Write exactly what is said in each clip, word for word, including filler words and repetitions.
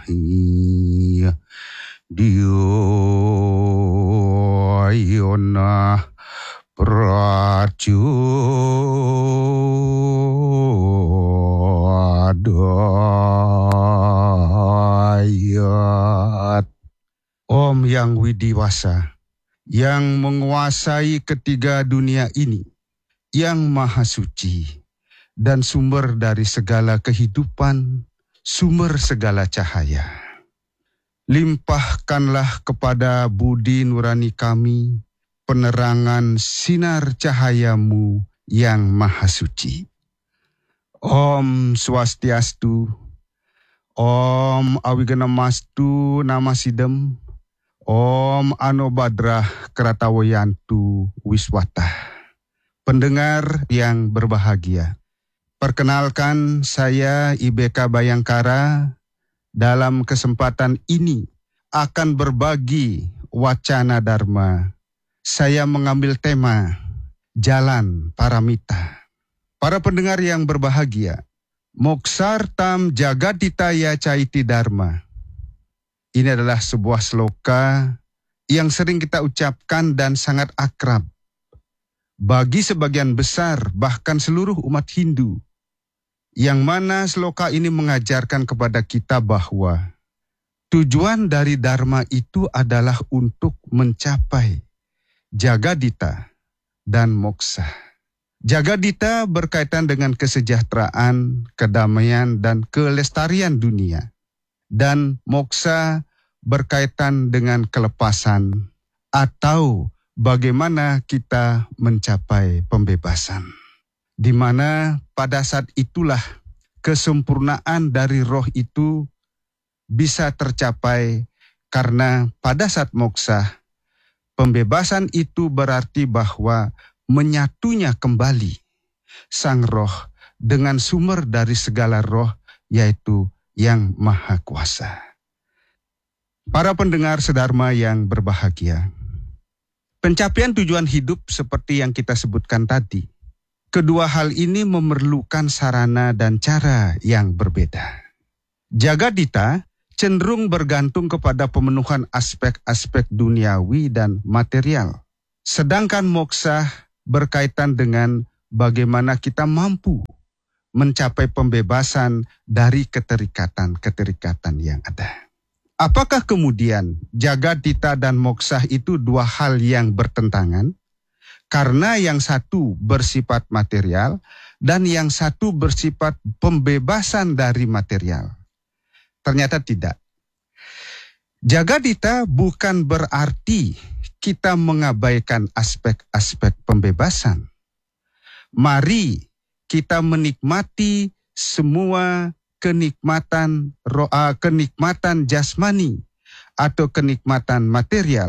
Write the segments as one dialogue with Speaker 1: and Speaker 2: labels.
Speaker 1: iya Dioyona Prachodayat. Om yang widiwasa, yang menguasai ketiga dunia ini, yang maha suci, dan sumber dari segala kehidupan, sumber segala cahaya. Limpahkanlah kepada budi nurani kami penerangan sinar cahayamu yang maha suci. Om Swastiastu, Om Awiganamastu Namasidem, Om Anobadrah Kratawayantu Wiswata. Pendengar yang berbahagia, perkenalkan saya I B K Bayangkara. Dalam kesempatan ini akan berbagi wacana Dharma. Saya mengambil tema Jalan Paramita. Para pendengar yang berbahagia, Moksartam Jagaditaya Caiti Dharma. Ini adalah sebuah sloka yang sering kita ucapkan dan sangat akrab bagi sebagian besar bahkan seluruh umat Hindu. Yang mana sloka ini mengajarkan kepada kita bahwa tujuan dari Dharma itu adalah untuk mencapai Jagadita dan Moksa. Jagadita berkaitan dengan kesejahteraan, kedamaian, dan kelestarian dunia. Dan Moksa berkaitan dengan kelepasan atau bagaimana kita mencapai pembebasan. Di mana pada saat itulah kesempurnaan dari roh itu bisa tercapai, karena pada saat moksa, pembebasan itu berarti bahwa menyatunya kembali sang roh dengan sumber dari segala roh, yaitu yang maha kuasa. Para pendengar sedharma yang berbahagia, pencapaian tujuan hidup seperti yang kita sebutkan tadi, kedua hal ini memerlukan sarana dan cara yang berbeda. Jagadita cenderung bergantung kepada pemenuhan aspek-aspek duniawi dan material. Sedangkan moksa berkaitan dengan bagaimana kita mampu mencapai pembebasan dari keterikatan-keterikatan yang ada. Apakah kemudian Jagadita dan moksa itu dua hal yang bertentangan? Karena yang satu bersifat material dan yang satu bersifat pembebasan dari material. Ternyata tidak. Jagadita bukan berarti kita mengabaikan aspek-aspek pembebasan. Mari kita menikmati semua kenikmatan roa, kenikmatan jasmani atau kenikmatan material.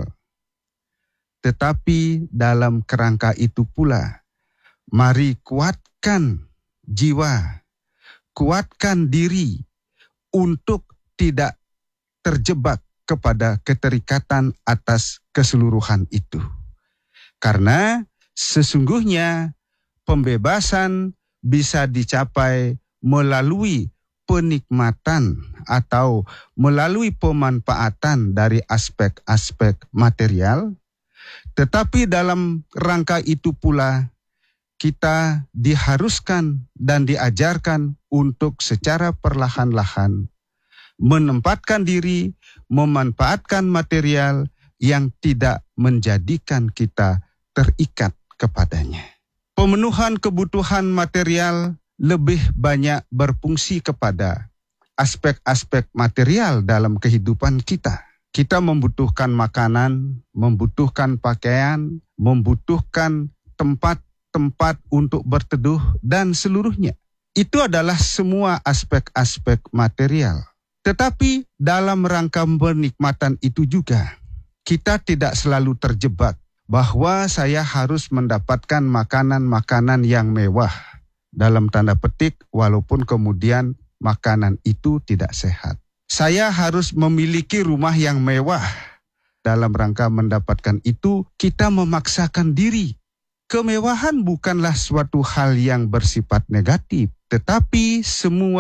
Speaker 1: Tetapi dalam kerangka itu pula, mari kuatkan jiwa, kuatkan diri untuk tidak terjebak kepada keterikatan atas keseluruhan itu. Karena sesungguhnya pembebasan bisa dicapai melalui penikmatan atau melalui pemanfaatan dari aspek-aspek material. Tetapi dalam rangka itu pula kita diharuskan dan diajarkan untuk secara perlahan-lahan menempatkan diri, memanfaatkan material yang tidak menjadikan kita terikat kepadanya. Pemenuhan kebutuhan material lebih banyak berfungsi kepada aspek-aspek material dalam kehidupan kita. Kita membutuhkan makanan, membutuhkan pakaian, membutuhkan tempat-tempat untuk berteduh, dan seluruhnya. Itu adalah semua aspek-aspek material. Tetapi dalam rangka penikmatan itu juga, kita tidak selalu terjebak bahwa saya harus mendapatkan makanan-makanan yang mewah. Dalam tanda petik, walaupun kemudian makanan itu tidak sehat. Saya harus memiliki rumah yang mewah. Dalam rangka mendapatkan itu, kita memaksakan diri. Kemewahan bukanlah suatu hal yang bersifat negatif, tetapi semua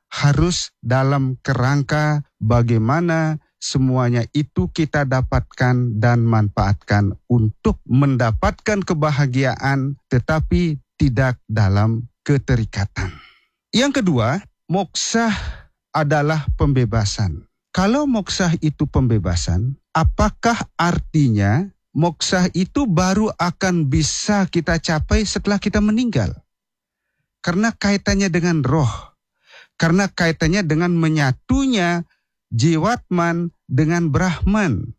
Speaker 1: harus dalam kerangka bagaimana semuanya itu kita dapatkan dan manfaatkan untuk mendapatkan kebahagiaan tetapi tidak dalam keterikatan. Yang kedua, moksha adalah pembebasan. Kalau moksha itu pembebasan, apakah artinya moksha itu baru akan bisa kita capai setelah kita meninggal? Karena kaitannya dengan roh, karena kaitannya dengan menyatunya jiwatman dengan Brahman,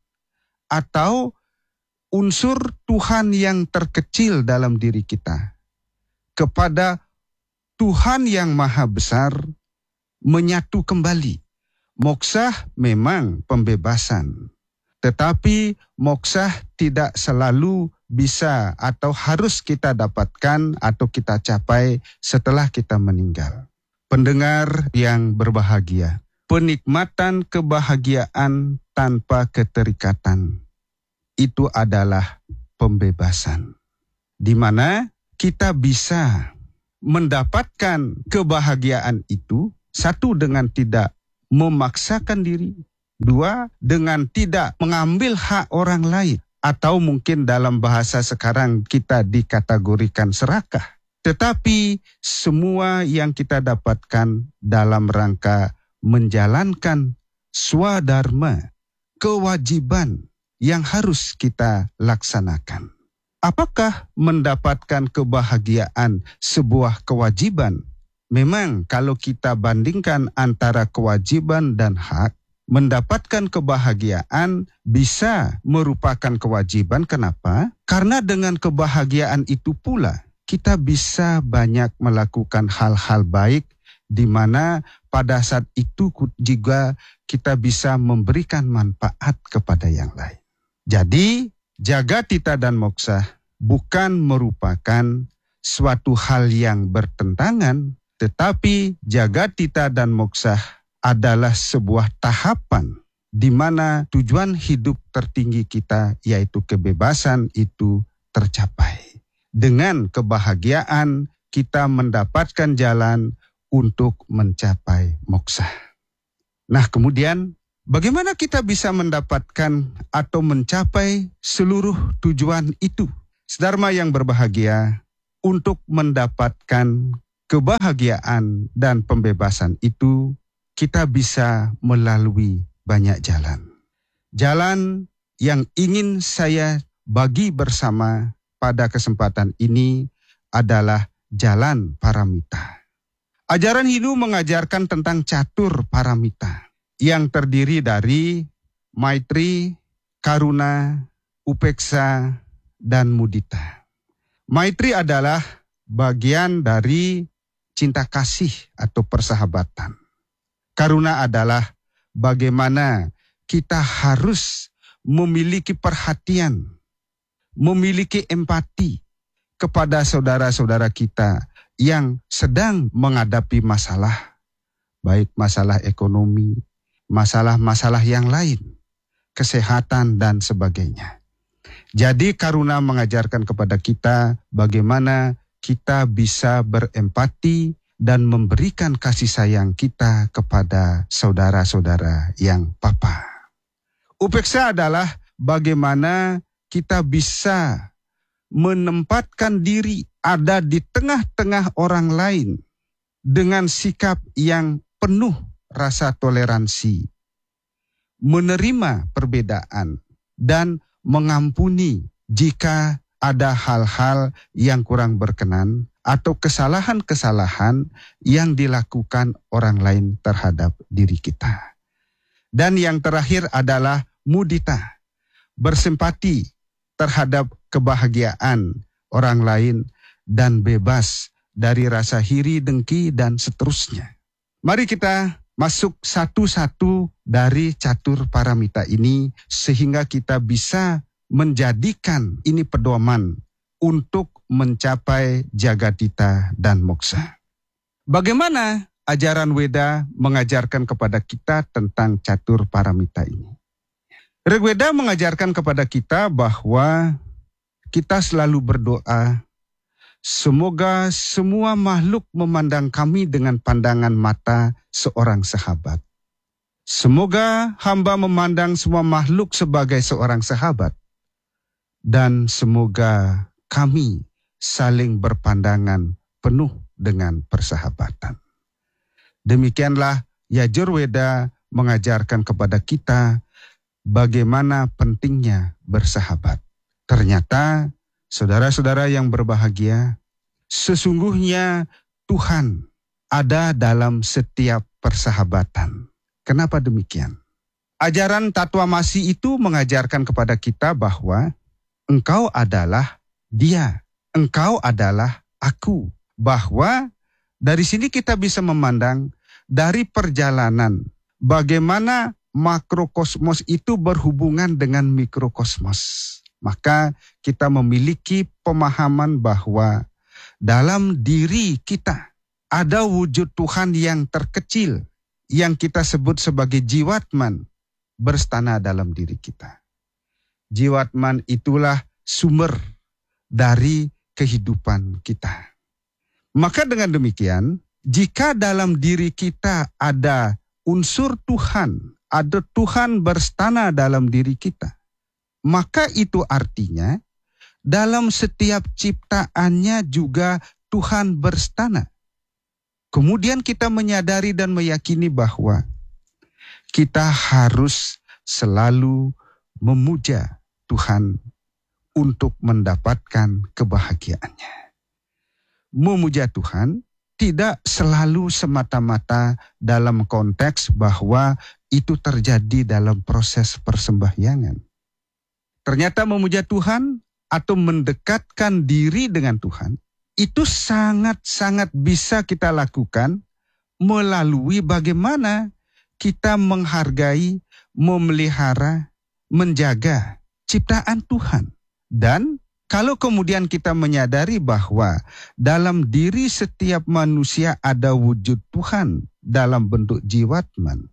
Speaker 1: atau unsur Tuhan yang terkecil dalam diri kita kepada Tuhan yang maha besar menyatu kembali. Moksha memang pembebasan, tetapi moksha tidak selalu bisa atau harus kita dapatkan atau kita capai setelah kita meninggal. Pendengar yang berbahagia, penikmatan kebahagiaan tanpa keterikatan itu adalah pembebasan, di mana kita bisa mendapatkan kebahagiaan itu, satu, dengan tidak memaksakan diri, dua, dengan tidak mengambil hak orang lain, atau mungkin dalam bahasa sekarang kita dikategorikan serakah. Tetapi semua yang kita dapatkan dalam rangka menjalankan swadharma, kewajiban yang harus kita laksanakan. Apakah mendapatkan kebahagiaan sebuah kewajiban? Memang kalau kita bandingkan antara kewajiban dan hak, mendapatkan kebahagiaan bisa merupakan kewajiban. Kenapa? Karena dengan kebahagiaan itu pula kita bisa banyak melakukan hal-hal baik, di mana pada saat itu juga kita bisa memberikan manfaat kepada yang lain. Jadi, jagatita dan moksha bukan merupakan suatu hal yang bertentangan, tetapi jagatita dan moksha adalah sebuah tahapan di mana tujuan hidup tertinggi kita, yaitu kebebasan, itu tercapai. Dengan kebahagiaan kita mendapatkan jalan untuk mencapai moksha. Nah, kemudian bagaimana kita bisa mendapatkan atau mencapai seluruh tujuan itu? Sedharma yang berbahagia, untuk mendapatkan kebahagiaan dan pembebasan itu, kita bisa melalui banyak jalan. Jalan yang ingin saya bagi bersama pada kesempatan ini adalah jalan paramita. Ajaran Hindu mengajarkan tentang catur paramita yang terdiri dari maitri, karuna, upeksa, dan mudita. Maitri adalah bagian dari cinta kasih atau persahabatan. Karuna adalah bagaimana kita harus memiliki perhatian, memiliki empati kepada saudara-saudara kita yang sedang menghadapi masalah, baik masalah ekonomi, masalah-masalah yang lain, kesehatan, dan sebagainya. Jadi karuna mengajarkan kepada kita bagaimana kita bisa berempati dan memberikan kasih sayang kita kepada saudara-saudara yang papa. Upeksa adalah bagaimana kita bisa menempatkan diri ada di tengah-tengah orang lain dengan sikap yang penuh rasa toleransi, menerima perbedaan, dan mengampuni jika ada hal-hal yang kurang berkenan atau kesalahan-kesalahan yang dilakukan orang lain terhadap diri kita. Dan yang terakhir adalah mudita, bersimpati terhadap kebahagiaan orang lain dan bebas dari rasa iri, dengki, dan seterusnya. Mari kita masuk satu-satu dari catur paramita ini sehingga kita bisa menjadikan ini pedoman untuk mencapai jagatita dan moksha. Bagaimana ajaran Weda mengajarkan kepada kita tentang catur paramita ini? Rigveda mengajarkan kepada kita bahwa kita selalu berdoa Semoga semua makhluk memandang kami dengan pandangan mata seorang sahabat. Semoga hamba memandang semua makhluk sebagai seorang sahabat. Dan semoga kami saling berpandangan penuh dengan persahabatan. Demikianlah Yajurweda mengajarkan kepada kita bagaimana pentingnya bersahabat. Ternyata, saudara-saudara yang berbahagia, sesungguhnya Tuhan ada dalam setiap persahabatan. Kenapa demikian? Ajaran Tatwamasi itu mengajarkan kepada kita bahwa engkau adalah dia, engkau adalah aku. Bahwa dari sini kita bisa memandang dari perjalanan bagaimana makrokosmos itu berhubungan dengan mikrokosmos. Maka kita memiliki pemahaman bahwa dalam diri kita ada wujud Tuhan yang terkecil, yang kita sebut sebagai jiwatman, berstana dalam diri kita. Jiwatman itulah sumber dari kehidupan kita. Maka dengan demikian, jika dalam diri kita ada unsur Tuhan, ada Tuhan berstana dalam diri kita, maka itu artinya dalam setiap ciptaannya juga Tuhan berstana. Kemudian kita menyadari dan meyakini bahwa kita harus selalu memuja Tuhan untuk mendapatkan kebahagiaannya. Memuja Tuhan tidak selalu semata-mata dalam konteks bahwa itu terjadi dalam proses persembahyangan. Ternyata memuja Tuhan atau mendekatkan diri dengan Tuhan itu sangat-sangat bisa kita lakukan melalui bagaimana kita menghargai, memelihara, menjaga ciptaan Tuhan. Dan kalau kemudian kita menyadari bahwa dalam diri setiap manusia ada wujud Tuhan dalam bentuk jiwatman,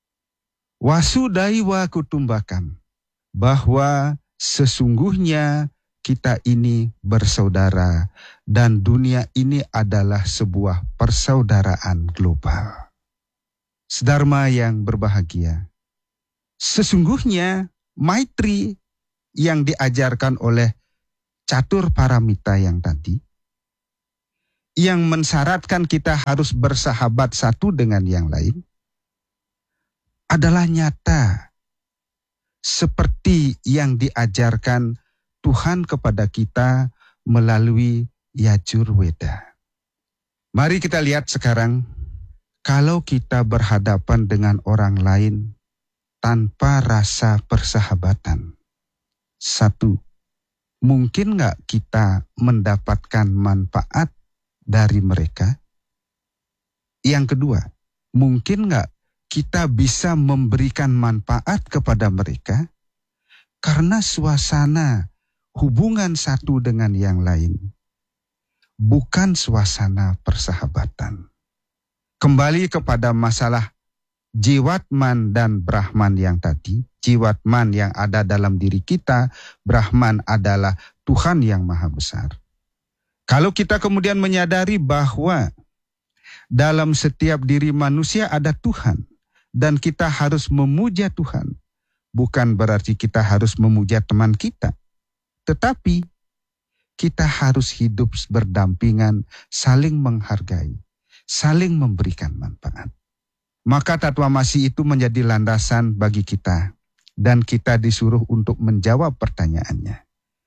Speaker 1: wasudaiwa kutumbakam, bahwa sesungguhnya kita ini bersaudara dan dunia ini adalah sebuah persaudaraan global. Sedharma yang berbahagia, sesungguhnya maitri yang diajarkan oleh catur paramita yang tadi, yang mensyaratkan kita harus bersahabat satu dengan yang lain, adalah nyata seperti yang diajarkan Tuhan kepada kita melalui Yajurweda. Mari kita lihat sekarang, kalau kita berhadapan dengan orang lain tanpa rasa persahabatan. Satu, mungkin nggak kita mendapatkan manfaat dari mereka? Yang kedua, mungkin nggak kita bisa memberikan manfaat kepada mereka karena suasana hubungan satu dengan yang lain bukan suasana persahabatan. Kembali kepada masalah jiwatman dan Brahman yang tadi. Jiwatman yang ada dalam diri kita, Brahman adalah Tuhan yang Maha Besar. Kalau kita kemudian menyadari bahwa dalam setiap diri manusia ada Tuhan dan kita harus memuja Tuhan, bukan berarti kita harus memuja teman kita. Tetapi kita harus hidup berdampingan, saling menghargai, saling memberikan manfaat. Maka Tatwamasi itu menjadi landasan bagi kita. Dan kita disuruh untuk menjawab pertanyaannya.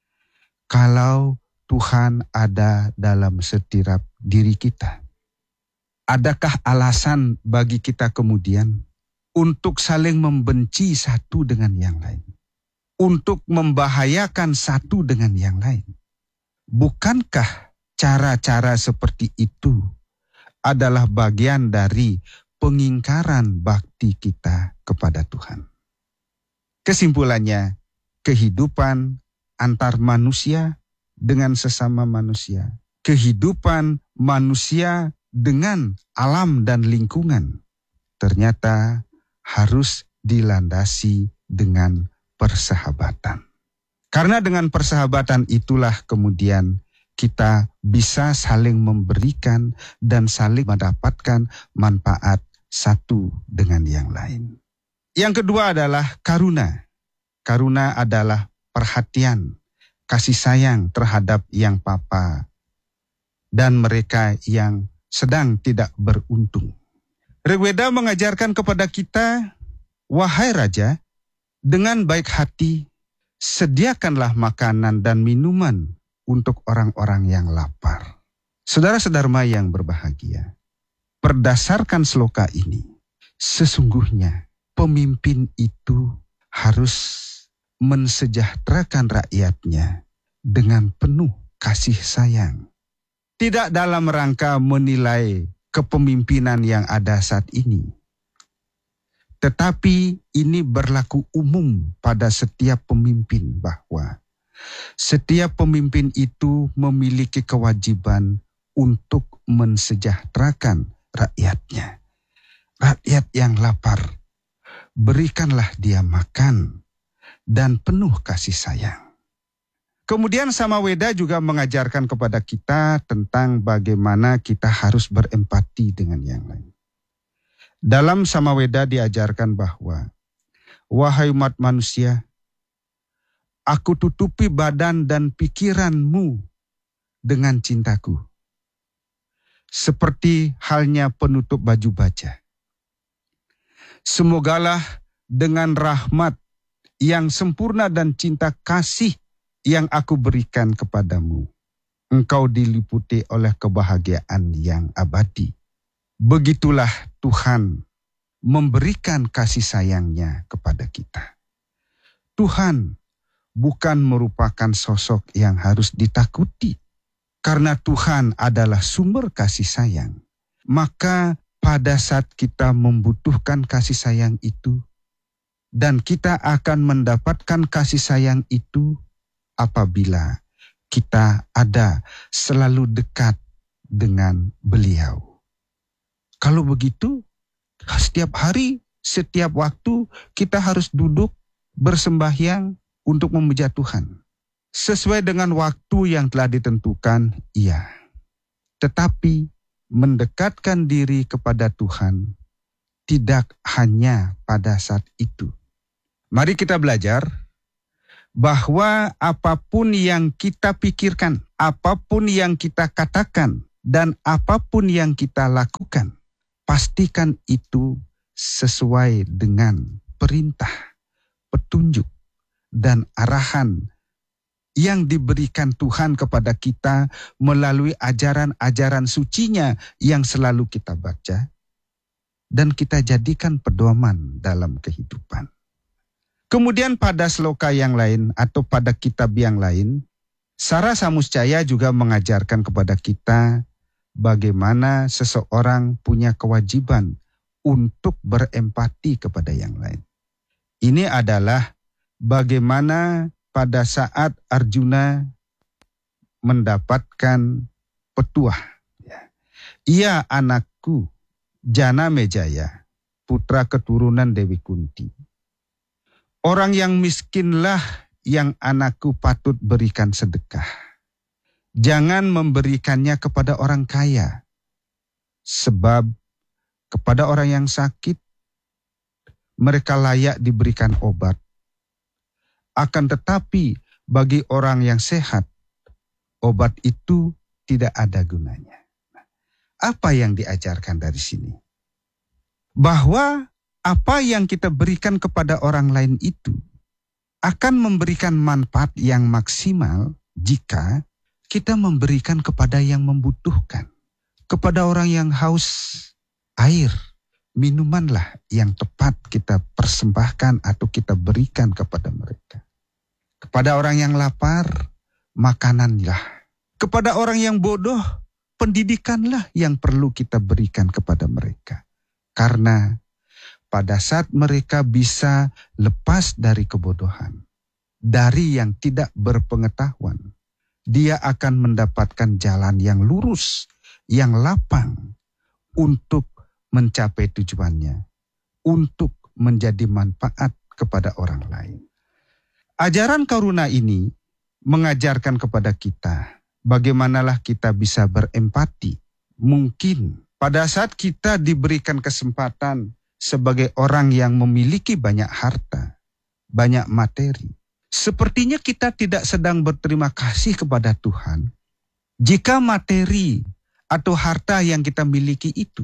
Speaker 1: Kalau Tuhan ada dalam setiap diri kita, adakah alasan bagi kita kemudian untuk saling membenci satu dengan yang lain? Untuk membahayakan satu dengan yang lain. Bukankah cara-cara seperti itu adalah bagian dari pengingkaran bakti kita kepada Tuhan? Kesimpulannya, kehidupan antar manusia dengan sesama manusia, kehidupan manusia dengan alam dan lingkungan, ternyata harus dilandasi dengan persahabatan. Karena dengan persahabatan itulah kemudian kita bisa saling memberikan dan saling mendapatkan manfaat satu dengan yang lain. Yang kedua adalah karuna. Karuna adalah perhatian, kasih sayang terhadap yang papa dan mereka yang sedang tidak beruntung. Rigveda mengajarkan kepada kita, wahai raja, dengan baik hati, sediakanlah makanan dan minuman untuk orang-orang yang lapar. Saudara-saudara yang berbahagia, berdasarkan sloka ini, sesungguhnya pemimpin itu harus mensejahterakan rakyatnya dengan penuh kasih sayang. Tidak dalam rangka menilai kepemimpinan yang ada saat ini, tetapi ini berlaku umum pada setiap pemimpin bahwa setiap pemimpin itu memiliki kewajiban untuk mensejahterakan rakyatnya. Rakyat yang lapar, berikanlah dia makan dan penuh kasih sayang. Kemudian Samaweda juga mengajarkan kepada kita tentang bagaimana kita harus berempati dengan yang lain. Dalam Samaweda diajarkan bahwa, wahai umat manusia, aku tutupi badan dan pikiranmu dengan cintaku, seperti halnya penutup baju baja. Semogalah dengan rahmat yang sempurna dan cinta kasih yang aku berikan kepadamu, engkau diliputi oleh kebahagiaan yang abadi. Begitulah Tuhan memberikan kasih sayangnya kepada kita. Tuhan bukan merupakan sosok yang harus ditakuti. Karena Tuhan adalah sumber kasih sayang, maka pada saat kita membutuhkan kasih sayang itu, dan kita akan mendapatkan kasih sayang itu apabila kita ada selalu dekat dengan beliau. Kalau begitu, setiap hari, setiap waktu kita harus duduk bersembahyang untuk memuja Tuhan. Sesuai dengan waktu yang telah ditentukan, iya. Tetapi mendekatkan diri kepada Tuhan tidak hanya pada saat itu. Mari kita belajar bahwa apapun yang kita pikirkan, apapun yang kita katakan, dan apapun yang kita lakukan, pastikan itu sesuai dengan perintah, petunjuk, dan arahan yang diberikan Tuhan kepada kita melalui ajaran-ajaran sucinya yang selalu kita baca dan kita jadikan pedoman dalam kehidupan. Kemudian pada sloka yang lain atau pada kitab yang lain, Sara Samuscaya juga mengajarkan kepada kita bagaimana seseorang punya kewajiban untuk berempati kepada yang lain. Ini adalah bagaimana pada saat Arjuna mendapatkan petuah. Ia anakku, Janamejaya, putra keturunan Dewi Kunti. Orang yang miskinlah yang anakku patut berikan sedekah. Jangan memberikannya kepada orang kaya. Sebab kepada orang yang sakit, mereka layak diberikan obat. Akan tetapi bagi orang yang sehat, obat itu tidak ada gunanya. Apa yang diajarkan dari sini? Bahwa apa yang kita berikan kepada orang lain itu akan memberikan manfaat yang maksimal jika kita memberikan kepada yang membutuhkan. Kepada orang yang haus air, minumanlah yang tepat kita persembahkan atau kita berikan kepada mereka. Kepada orang yang lapar, makananlah. Kepada orang yang bodoh, pendidikanlah yang perlu kita berikan kepada mereka. Karena pada saat mereka bisa lepas dari kebodohan, dari yang tidak berpengetahuan, dia akan mendapatkan jalan yang lurus, yang lapang untuk mencapai tujuannya, untuk menjadi manfaat kepada orang lain. Ajaran karuna ini mengajarkan kepada kita Bagaimanalah kita bisa berempati? Mungkin pada saat kita diberikan kesempatan sebagai orang yang memiliki banyak harta, banyak materi, sepertinya kita tidak sedang berterima kasih kepada Tuhan jika materi atau harta yang kita miliki itu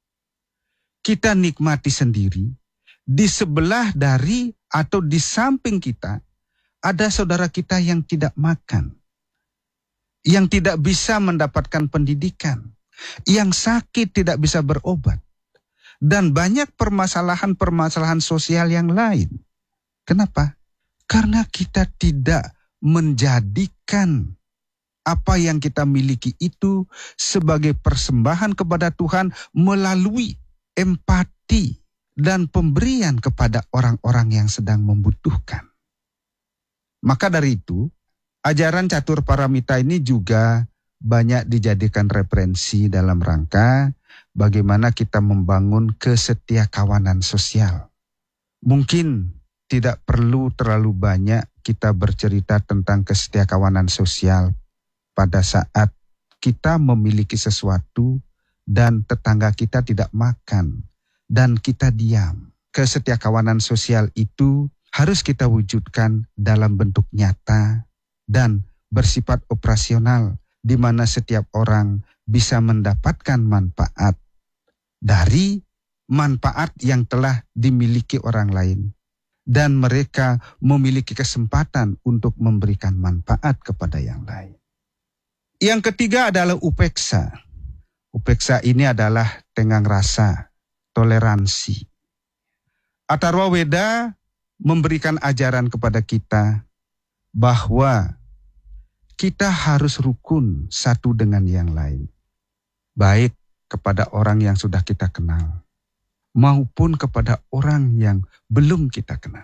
Speaker 1: kita nikmati sendiri, di sebelah dari atau di samping kita ada saudara kita yang tidak makan, yang tidak bisa mendapatkan pendidikan, yang sakit tidak bisa berobat, dan banyak permasalahan-permasalahan sosial yang lain. Kenapa? Karena kita tidak menjadikan apa yang kita miliki itu sebagai persembahan kepada Tuhan melalui empati dan pemberian kepada orang-orang yang sedang membutuhkan. Maka dari itu, ajaran catur paramita ini juga banyak dijadikan referensi dalam rangka bagaimana kita membangun kesetiakawanan sosial. Mungkin tidak perlu terlalu banyak kita bercerita tentang kesetiakawanan sosial pada saat kita memiliki sesuatu dan tetangga kita tidak makan dan kita diam. Kesetiakawanan sosial itu harus kita wujudkan dalam bentuk nyata dan bersifat operasional, di mana setiap orang bisa mendapatkan manfaat dari manfaat yang telah dimiliki orang lain, dan mereka memiliki kesempatan untuk memberikan manfaat kepada yang lain. Yang ketiga adalah upeksa. Upeksa ini adalah tenggang rasa, toleransi. Atharva Weda memberikan ajaran kepada kita bahwa kita harus rukun satu dengan yang lain, baik kepada orang yang sudah kita kenal maupun kepada orang yang belum kita kenal.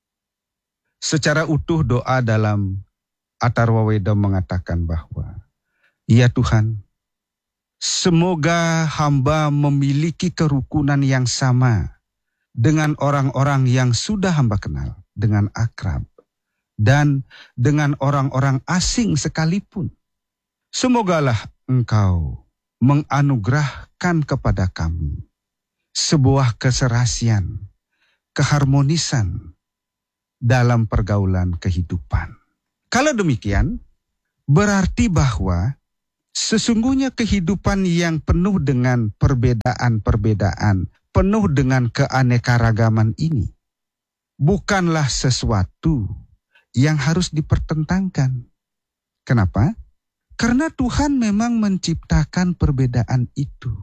Speaker 1: Secara utuh doa dalam Atharva Weda mengatakan bahwa, ya Tuhan, semoga hamba memiliki kerukunan yang sama dengan orang-orang yang sudah hamba kenal dengan akrab dan dengan orang-orang asing sekalipun. Semogalah Engkau menganugerahkan kepada kami sebuah keserasian, keharmonisan dalam pergaulan kehidupan. Kalau demikian, berarti bahwa sesungguhnya kehidupan yang penuh dengan perbedaan-perbedaan, penuh dengan keanekaragaman ini, bukanlah sesuatu yang harus dipertentangkan. Kenapa? Karena Tuhan memang menciptakan perbedaan itu.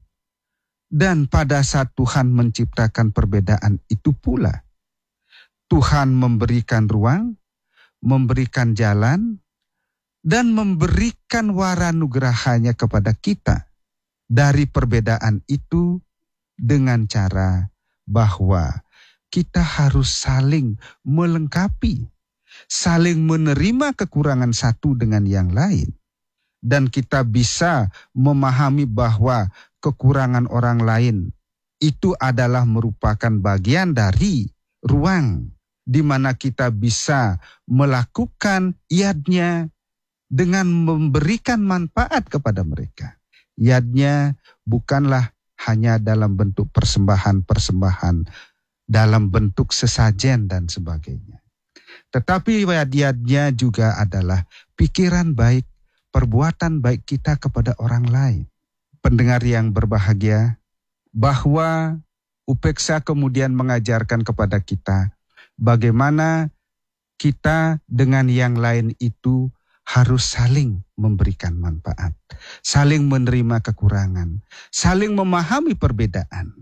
Speaker 1: Dan pada saat Tuhan menciptakan perbedaan itu pula, Tuhan memberikan ruang, memberikan jalan, dan memberikan waranugrahanya kepada kita dari perbedaan itu dengan cara bahwa kita harus saling melengkapi, saling menerima kekurangan satu dengan yang lain. Dan kita bisa memahami bahwa kekurangan orang lain itu adalah merupakan bagian dari ruang di mana kita bisa melakukan yadnya dengan memberikan manfaat kepada mereka. Yadnya bukanlah hanya dalam bentuk persembahan-persembahan, dalam bentuk sesajen dan sebagainya. Tetapi yad-yadnya juga adalah pikiran baik, perbuatan baik kita kepada orang lain. Pendengar yang berbahagia, bahwa upeksa kemudian mengajarkan kepada kita bagaimana kita dengan yang lain itu harus saling memberikan manfaat, saling menerima kekurangan, saling memahami perbedaan.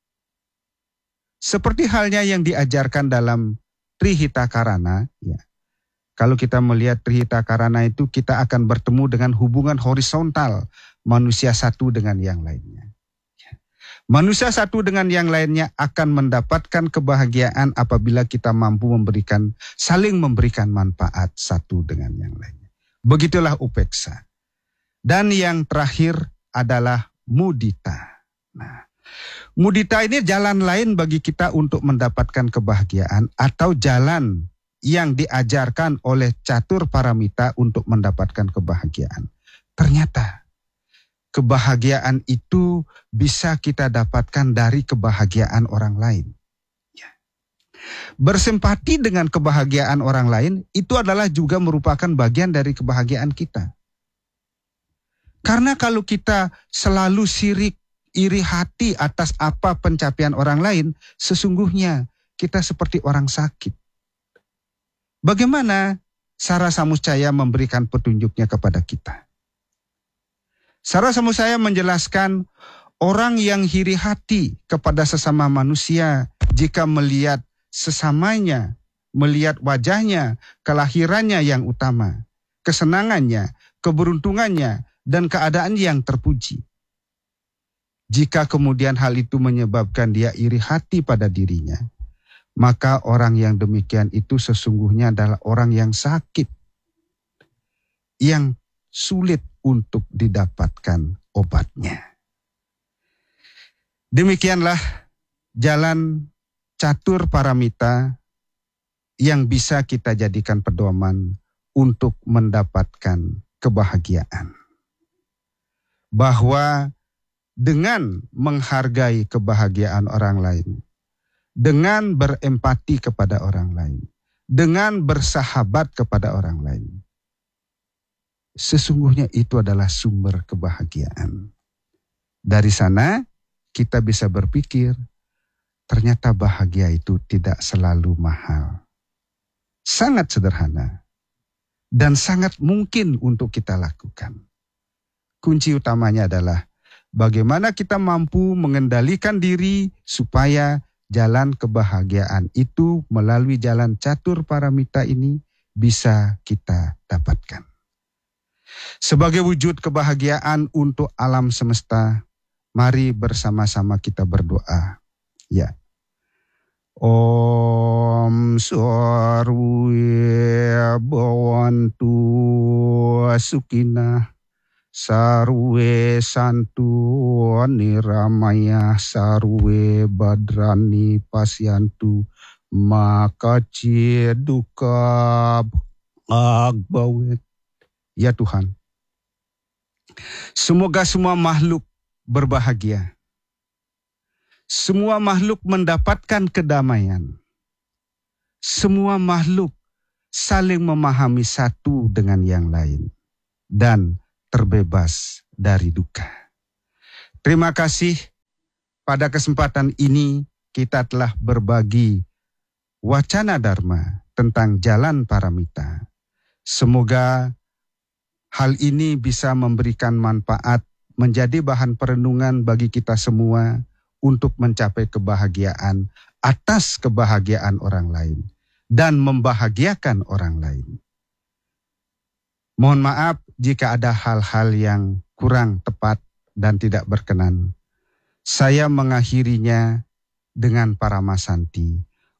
Speaker 1: Seperti halnya yang diajarkan dalam Trihitakarana, ya. Kalau kita melihat Trihitakarana itu, kita akan bertemu dengan hubungan horizontal manusia satu dengan yang lainnya. Manusia satu dengan yang lainnya akan mendapatkan kebahagiaan apabila kita mampu memberikan, saling memberikan manfaat satu dengan yang lainnya. Begitulah upeksa. Dan yang terakhir adalah mudita. Nah, mudita ini jalan lain bagi kita untuk mendapatkan kebahagiaan atau jalan yang diajarkan oleh catur paramita untuk mendapatkan kebahagiaan. Ternyata kebahagiaan itu bisa kita dapatkan dari kebahagiaan orang lain. Bersimpati dengan kebahagiaan orang lain itu adalah juga merupakan bagian dari kebahagiaan kita. Karena kalau kita selalu sirik, iri hati atas apa pencapaian orang lain, sesungguhnya kita seperti orang sakit. Bagaimana Sara Samuscaya memberikan petunjuknya kepada kita? Sara Samuscaya menjelaskan orang yang iri hati kepada sesama manusia jika melihat sesamanya, melihat wajahnya, kelahirannya yang utama, kesenangannya, keberuntungannya, dan keadaan yang terpuji. Jika kemudian hal itu menyebabkan dia iri hati pada dirinya, maka orang yang demikian itu sesungguhnya adalah orang yang sakit, yang sulit untuk didapatkan obatnya. Demikianlah jalan catur paramita yang bisa kita jadikan pedoman untuk mendapatkan kebahagiaan. Bahwa dengan menghargai kebahagiaan orang lain, dengan berempati kepada orang lain, dengan bersahabat kepada orang lain, sesungguhnya itu adalah sumber kebahagiaan. Dari sana kita bisa berpikir, ternyata bahagia itu tidak selalu mahal. Sangat sederhana dan sangat mungkin untuk kita lakukan. Kunci utamanya adalah bagaimana kita mampu mengendalikan diri supaya jalan kebahagiaan itu melalui jalan catur paramita ini bisa kita dapatkan. Sebagai wujud kebahagiaan untuk alam semesta, mari bersama-sama kita berdoa. Ya. Om Sarwe Bhavantu Sukhina Sarwe Santu Niramaya Sarwe Badrani Pasyantu Maka Duka Agbawet. Ya Tuhan, semoga semua makhluk berbahagia. Semua makhluk mendapatkan kedamaian. Semua makhluk saling memahami satu dengan yang lain. Dan terbebas dari duka. Terima kasih, pada kesempatan ini kita telah berbagi wacana dharma tentang jalan paramita. Semoga hal ini bisa memberikan manfaat, menjadi bahan perenungan bagi kita semua untuk mencapai kebahagiaan atas kebahagiaan orang lain dan membahagiakan orang lain. Mohon maaf jika ada hal-hal yang kurang tepat dan tidak berkenan. Saya mengakhirinya dengan paramasanti.